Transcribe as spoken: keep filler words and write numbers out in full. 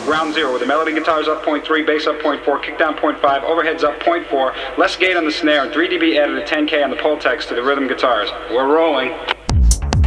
ground zero, with the melody guitars up point three, bass up point four, kick down point five, overheads up point four, less gate on the snare, and three D B added at ten K on the Pultex to the rhythm guitars. We're rolling.